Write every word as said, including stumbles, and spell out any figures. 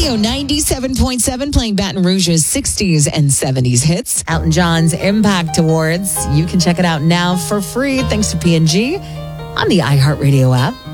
Radio ninety-seven point seven, playing Baton Rouge's sixties and seventies hits. Elton John's Impact Awards. You can check it out now for free thanks to P and G on the iHeartRadio app.